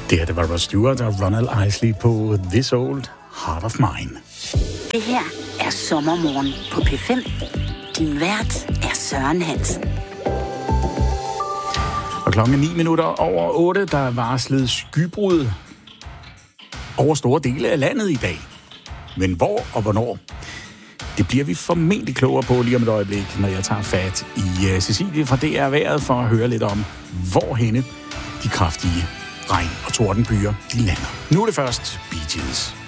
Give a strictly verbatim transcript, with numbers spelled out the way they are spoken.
Det her, det var Rod Stewart og Ronald Isley på This Old Heart of Mine. Det her er Sommermorgen på P fem. Din vært er Søren Hansen. Og klokken er ni minutter over otte, der er varslet skybrud over store dele af landet i dag. Men hvor og hvornår? Det bliver vi formentlig klogere på lige om et øjeblik, når jeg tager fat i uh, Cecilie fra D R Vejret for at høre lidt om, hvorhenne de kraftige regn- og tordenbyer de lander. Nu er det først Bee Gees.